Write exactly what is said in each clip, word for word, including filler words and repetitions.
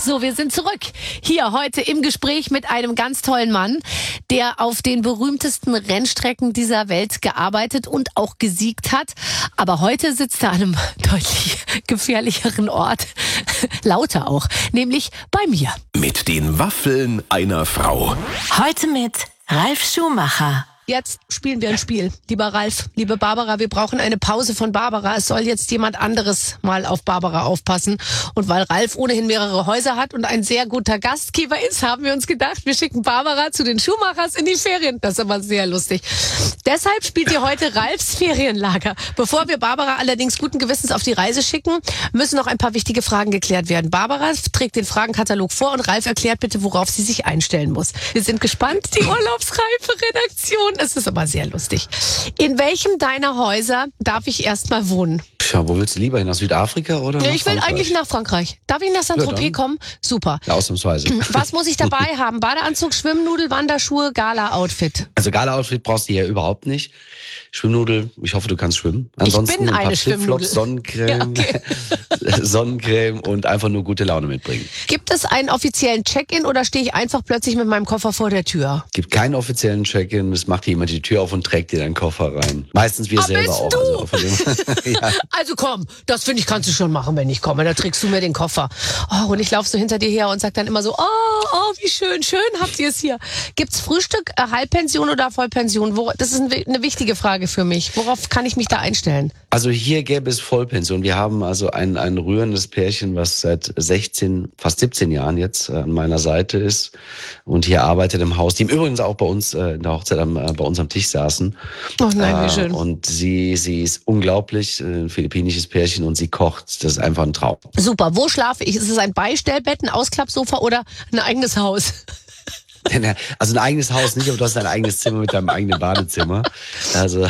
So, wir sind zurück. Hier heute im Gespräch mit einem ganz tollen Mann, der auf den berühmtesten Rennstrecken dieser Welt gearbeitet und auch gesiegt hat. Aber heute sitzt er an einem deutlich gefährlicheren Ort. Lauter auch. Nämlich bei mir. Mit den Waffeln einer Frau. Heute mit Ralf Schumacher. Jetzt spielen wir ein Spiel. Lieber Ralf, liebe Barbara, wir brauchen eine Pause von Barbara. Es soll jetzt jemand anderes mal auf Barbara aufpassen. Und weil Ralf ohnehin mehrere Häuser hat und ein sehr guter Gastgeber ist, haben wir uns gedacht, wir schicken Barbara zu den Schumachers in die Ferien. Das ist aber sehr lustig. Deshalb spielt ihr heute Ralfs Ferienlager. Bevor wir Barbara allerdings guten Gewissens auf die Reise schicken, müssen noch ein paar wichtige Fragen geklärt werden. Barbara trägt den Fragenkatalog vor und Ralf erklärt bitte, worauf sie sich einstellen muss. Wir sind gespannt. Die urlaubsreife Redaktion. Es ist aber sehr lustig. In welchem deiner Häuser darf ich erst mal wohnen? Ja, wo willst du lieber hin? Nach Südafrika oder nach Ja, ich will Frankreich? eigentlich nach Frankreich. Darf ich nach Saint-Tropez Ja, kommen? Super. Ja, ausnahmsweise. Was muss ich dabei haben? Badeanzug, Schwimmnudel, Wanderschuhe, Gala-Outfit. Also Gala-Outfit brauchst du hier überhaupt nicht. Schwimmnudel, ich hoffe, du kannst schwimmen. Ansonsten ich bin ein paar eine Schwimmnudel. Flipflops, Sonnencreme, Ja, okay. Sonnencreme und einfach nur gute Laune mitbringen. Gibt es einen offiziellen Check-in oder stehe ich einfach plötzlich mit meinem Koffer vor der Tür? Gibt keinen offiziellen Check-in, es macht jemand die Tür auf und trägt dir deinen Koffer rein. Meistens wir Ah, selber bist auch. du? Also, von dem, ja. Also komm, das finde ich, kannst du schon machen, wenn ich komme. Da trägst du mir den Koffer. Oh, und ich laufe so hinter dir her und sag dann immer so, oh, oh, wie schön, schön habt ihr es hier. Gibt's Frühstück, äh, Halbpension oder Vollpension? Wo, das ist ein, eine wichtige Frage für mich. Worauf kann ich mich da einstellen? Also hier gäbe es Vollpension. Wir haben also ein, ein rührendes Pärchen, was seit sechzehn, fast siebzehn Jahren jetzt an meiner Seite ist und hier arbeitet im Haus, die im Übrigen auch bei uns äh, in der Hochzeit am, äh, bei uns am Tisch saßen. Oh nein, wie Äh, schön. und sie, sie ist unglaublich, äh, ein philippinisches Pärchen und sie kocht. Das ist einfach ein Traum. Super, wo schlafe ich? Ist es ein Beistellbett, ein Ausklappsofa oder ein eigenes Haus? Also ein eigenes Haus nicht, aber du hast ein eigenes Zimmer mit deinem eigenen Badezimmer. Also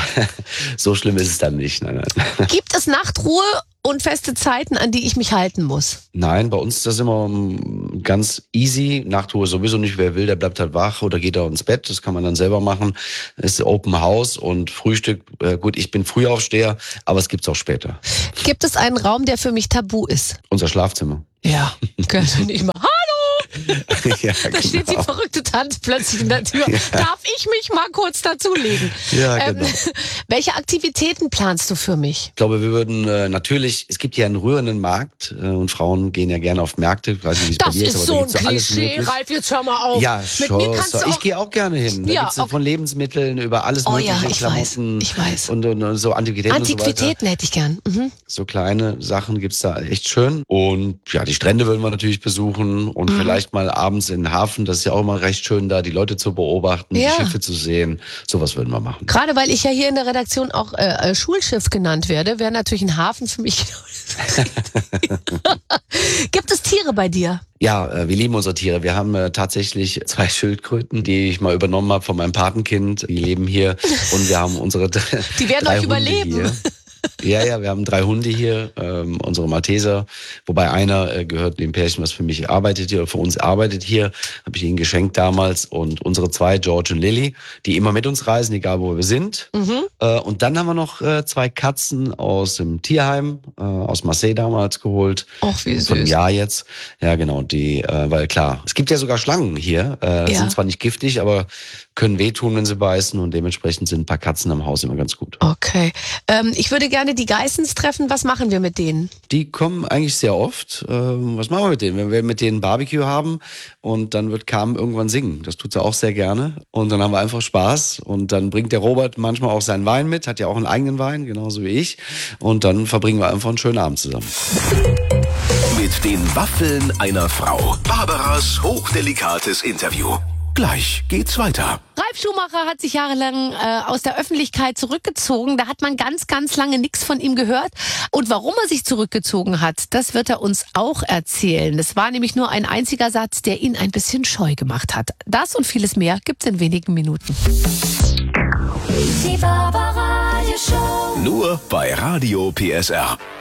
so schlimm ist es dann nicht. Nein, nein. Gibt es Nachtruhe und feste Zeiten, an die ich mich halten muss? Nein, bei uns ist das immer um, ganz easy. Nachtruhe sowieso nicht. Wer will, der bleibt halt wach oder geht auch ins Bett. Das kann man dann selber machen. Es ist Open House und Frühstück. Äh, gut, ich bin Frühaufsteher, aber es gibt's auch später. Gibt es einen Raum, der für mich tabu ist? Unser Schlafzimmer. Ja, könnte nicht mal. Ja, Da steht die genau. verrückte Tante plötzlich in der Tür. Ja. Darf ich mich mal kurz dazulegen? Ja, genau. Welche Aktivitäten planst du für mich? Ich glaube, wir würden äh, natürlich, es gibt ja einen rührenden Markt äh, und Frauen gehen ja gerne auf Märkte. Ich weiß nicht, wie es bei Das dir ist, ist aber so da ein gibt's so alles Klischee, möglich. Ralf, jetzt hör mal auf. Ja, Mit schon. mir kannst du Ich auch... gehe auch gerne hin. Da Ja, gibt's ja okay. von Lebensmitteln über alles Oh mögliche, ja, ich Klamotten weiß, ich weiß. Und, und, und so Antiquitäten, und so weiter. Antiquitäten hätte ich gern. Mhm. So kleine Sachen gibt's da echt schön. Und ja, die Strände würden wir natürlich besuchen und Mhm. vielleicht mal abends in den Hafen. Das ist ja auch immer recht schön, da die Leute zu beobachten, Ja. die Schiffe zu sehen. Sowas würden wir machen. Gerade weil ich ja hier in der Redaktion auch äh, äh, Schulschiff genannt werde, wäre natürlich ein Hafen für mich genau das. Gibt es Tiere bei dir? Ja, äh, wir lieben unsere Tiere. Wir haben äh, tatsächlich zwei Schildkröten, die ich mal übernommen habe von meinem Patenkind. Die leben hier und wir haben unsere Die werden drei euch Hunde überleben. Hier. Ja, ja, wir haben drei Hunde hier, ähm, unsere Malteser, wobei einer äh, gehört dem Pärchen, was für mich arbeitet hier, oder für uns arbeitet hier, habe ich ihnen geschenkt damals. Und unsere zwei, George und Lily, die immer mit uns reisen, egal wo wir sind. Mhm. Äh, und dann haben wir noch äh, zwei Katzen aus dem Tierheim, äh, aus Marseille damals geholt. Och, wie Von einem süß. Jahr jetzt. Ja, genau, die, äh, weil klar, es gibt ja sogar Schlangen hier, äh, Ja. sind zwar nicht giftig, aber können wehtun, wenn sie beißen und dementsprechend sind ein paar Katzen am Haus immer ganz gut. Okay. Ähm, ich würde gerne die Geissens treffen. Was machen wir mit denen? Die kommen eigentlich sehr oft. Ähm, was machen wir mit denen? Wenn wir mit denen Barbecue haben und dann wird Carmen irgendwann singen. Das tut sie auch sehr gerne. Und dann haben wir einfach Spaß. Und dann bringt der Robert manchmal auch seinen Wein mit, hat ja auch einen eigenen Wein, genauso wie ich. Und dann verbringen wir einfach einen schönen Abend zusammen. Mit den Waffeln einer Frau. Barbaras hochdelikates Interview. Gleich geht's weiter. Ralf Schumacher hat sich jahrelang äh, aus der Öffentlichkeit zurückgezogen. Da hat man ganz, ganz lange nichts von ihm gehört. Und warum er sich zurückgezogen hat, das wird er uns auch erzählen. Es war nämlich nur ein einziger Satz, der ihn ein bisschen scheu gemacht hat. Das und vieles mehr gibt's in wenigen Minuten. Die Barbara Radio Show. Nur bei Radio P S R.